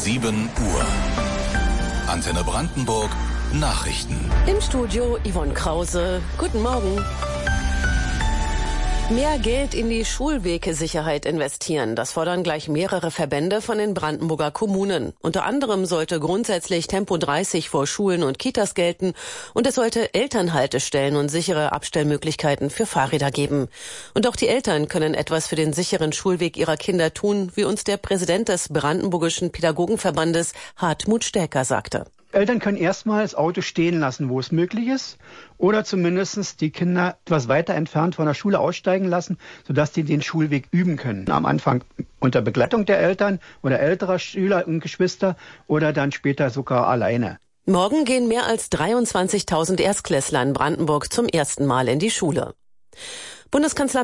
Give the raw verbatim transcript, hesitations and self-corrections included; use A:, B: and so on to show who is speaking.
A: sieben Uhr. Antenne Brandenburg, Nachrichten.
B: Im Studio Yvonne Krause. Guten Morgen. Mehr Geld in die Schulwegesicherheit investieren. Das fordern gleich mehrere Verbände von den Brandenburger Kommunen. Unter anderem sollte grundsätzlich Tempo dreißig vor Schulen und Kitas gelten und es sollte Elternhaltestellen und sichere Abstellmöglichkeiten für Fahrräder geben. Und auch die Eltern können etwas für den sicheren Schulweg ihrer Kinder tun, wie uns der Präsident des Brandenburgischen Pädagogenverbandes Hartmut Stäker sagte.
C: Eltern können erstmal das Auto stehen lassen, wo es möglich ist, oder zumindest die Kinder etwas weiter entfernt von der Schule aussteigen lassen, sodass die den Schulweg üben können. Am Anfang unter Begleitung der Eltern oder älterer Schüler und Geschwister oder dann später sogar alleine.
B: Morgen gehen mehr als dreiundzwanzigtausend Erstklässler in Brandenburg zum ersten Mal in die Schule. Bundeskanzler